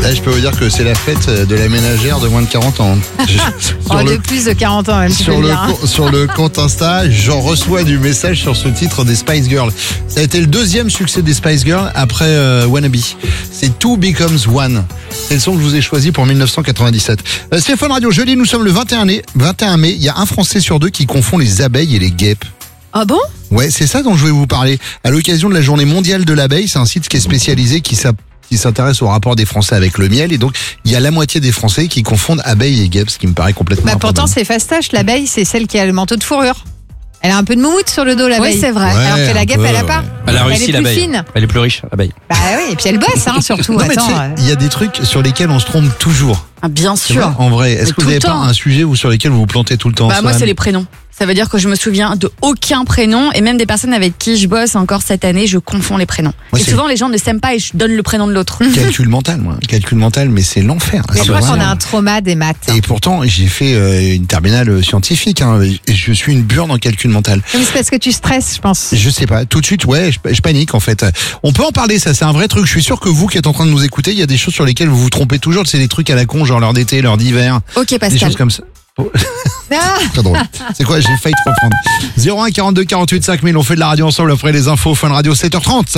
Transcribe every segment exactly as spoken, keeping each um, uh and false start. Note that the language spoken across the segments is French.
Là, je peux vous dire que c'est la fête de la ménagère de moins de quarante ans. Je, oh, le, de plus de quarante ans, même, tu sur, peux le, dire, hein. sur le compte Insta, j'en reçois du message sur ce titre des Spice Girls. Ça a été le deuxième succès des Spice Girls après euh, Wannabe. C'est Two Becomes One. C'est le son que je vous ai choisi pour mille neuf cent quatre-vingt-dix-sept. Euh, c'est Fun Radio, jeudi, nous sommes le vingt et un mai. Il y a un Français sur deux qui confond les abeilles et les guêpes. Ah bon? Ouais, c'est ça dont je vais vous parler. À l'occasion de la journée mondiale de l'abeille, c'est un site qui est spécialisé, qui s'appelle qui s'intéresse au rapport des Français avec le miel, et donc il y a la moitié des Français qui confondent abeille et guêpe, ce qui me paraît complètement Bah pourtant improbable. c'est fastoche, l'abeille c'est celle qui a le manteau de fourrure. Elle a un peu de moumoute sur le dos, l'abeille. Oui, c'est vrai. Ouais, Alors que la un guêpe peu, elle a pas. ouais. Elle a Elle réussi est plus l'abeille. fine. Elle est plus riche, l'abeille. Bah oui, et puis elle bosse hein, surtout. Non mais tu Attends, sais, euh, il y a des trucs sur lesquels on se trompe toujours. Ah, bien C'est vrai, sûr. en vrai, est-ce Mais que vous tout n'avez le pas temps. un sujet où, sur lequel vous vous plantez tout le temps? Bah, moi, Swan c'est les prénoms. Ça veut dire que je me souviens de aucun prénom, et même des personnes avec qui je bosse encore cette année, je confonds les prénoms. Moi, et c'est- souvent, les gens ne s'aiment pas et je donne le prénom de l'autre. Calcul mental, moi. Calcul mental, mais c'est l'enfer. mais C'est je crois qu'on vraiment- a un trauma des maths. Et pourtant, j'ai fait euh, une terminale scientifique, hein, et je suis une burne en calcul mental. Mais c'est parce que tu stresses, je pense. Je sais pas, tout de suite, ouais, je, je panique en fait. On peut en parler, ça, c'est un vrai truc. Je suis sûr que vous qui êtes en train de nous écouter, il y a des choses sur lesquelles vous vous trompez toujours. C'est des trucs à la con, genre l'heure d'été, l'heure d'hiver, Ok, des Pascal. choses comme ça. Oh, Ah très drôle. C'est quoi, j'ai failli te reprendre. zéro un quarante-deux quarante-huit cinq mille, on fait de la radio ensemble après les infos. Fun Radio, sept heures trente.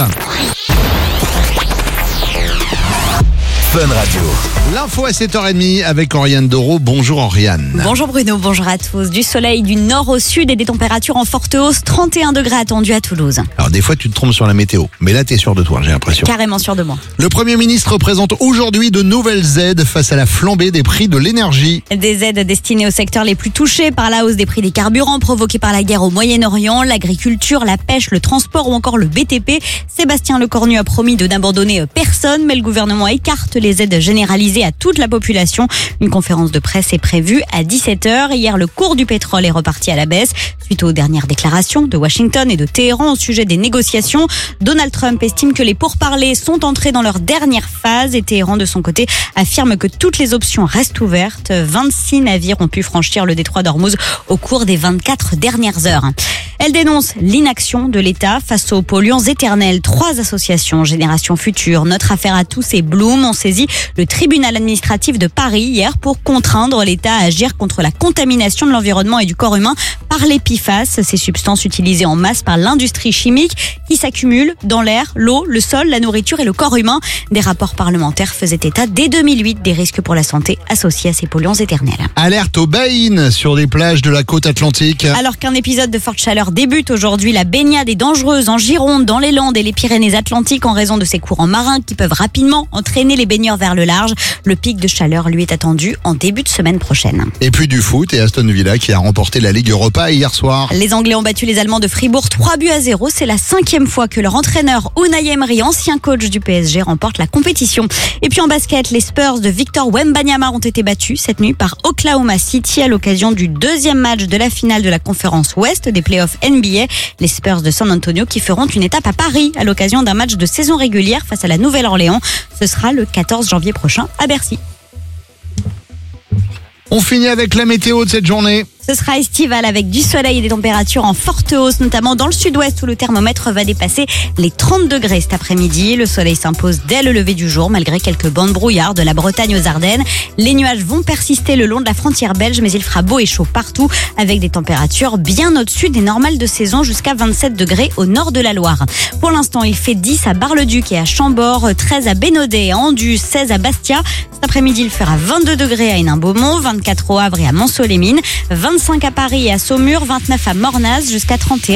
Fun Radio. L'info à sept heures trente avec Oriane Doro. Bonjour Oriane. Bonjour Bruno, bonjour à tous. Du soleil du nord au sud et des températures en forte hausse. trente et un degrés attendus à Toulouse. Alors des fois tu te trompes sur la météo, mais là t'es sûr de toi, j'ai l'impression. Carrément sûr de moi. Le Premier ministre présente aujourd'hui de nouvelles aides face à la flambée des prix de l'énergie. Des aides destinées aux secteurs les plus touchés par la hausse des prix des carburants provoqués par la guerre au Moyen-Orient, l'agriculture, la pêche, le transport ou encore le B T P. Sébastien Lecornu a promis de n'abandonner personne, mais le gouvernement écarte les aides généralisées à toute la population. Une conférence de presse est prévue à dix-sept heures. Hier, le cours du pétrole est reparti à la baisse suite aux dernières déclarations de Washington et de Téhéran au sujet des négociations. Donald Trump estime que les pourparlers sont entrés dans leur dernière phase et Téhéran, de son côté, affirme que toutes les options restent ouvertes. vingt-six navires ont pu franchir le détroit d'Ormuz au cours des vingt-quatre dernières heures. Elle dénonce l'inaction de l'État face aux polluants éternels. Trois associations, Génération Future, Notre Affaire à tous et Bloom, ont saisi le tribunal administratif de Paris hier pour contraindre l'État à agir contre la contamination de l'environnement et du corps humain par les P F A S, ces substances utilisées en masse par l'industrie chimique qui s'accumulent dans l'air, l'eau, le sol, la nourriture et le corps humain. Des rapports parlementaires faisaient état dès deux mille huit des risques pour la santé associés à ces polluants éternels. Alerte aux baïnes sur des plages de la côte atlantique. Alors qu'un épisode de forte chaleur débute aujourd'hui, la baignade est dangereuse en Gironde, dans les Landes et les Pyrénées-Atlantiques en raison de ces courants marins qui peuvent rapidement entraîner les baigneurs vers le large. Le pic de chaleur, lui, est attendu en début de semaine prochaine. Et puis du foot et Aston Villa qui a remporté la Ligue Europa hier soir. Les Anglais ont battu les Allemands de Fribourg trois buts à zéro. C'est la cinquième fois que leur entraîneur Unai Emery, ancien coach du P S G, remporte la compétition. Et puis en basket, les Spurs de Victor Wembanyama ont été battus cette nuit par Oklahoma City à l'occasion du deuxième match de la finale de la conférence Ouest des playoffs N B A. Les Spurs de San Antonio qui feront une étape à Paris à l'occasion d'un match de saison régulière face à la Nouvelle-Orléans. Ce sera le quatorze janvier prochain à Bercy. On finit avec la météo de cette journée. Ce sera estival avec du soleil et des températures en forte hausse, notamment dans le sud-ouest où le thermomètre va dépasser les trente degrés cet après-midi. Le soleil s'impose dès le lever du jour, malgré quelques bancs de brouillard de la Bretagne aux Ardennes. Les nuages vont persister le long de la frontière belge, mais il fera beau et chaud partout, avec des températures bien au-dessus des normales de saison, jusqu'à vingt-sept degrés au nord de la Loire. Pour l'instant, il fait dix à Bar-le-Duc et à Chambord, treize à Bénodet et à Anduze, seize à Bastia. Cet après-midi, il fera vingt-deux degrés à Hénin-Beaumont, vingt-quatre au Havre et à Manceau-les-Mines, vingt-cinq à Paris et à Saumur, vingt-neuf à Mornaz, jusqu'à trente et un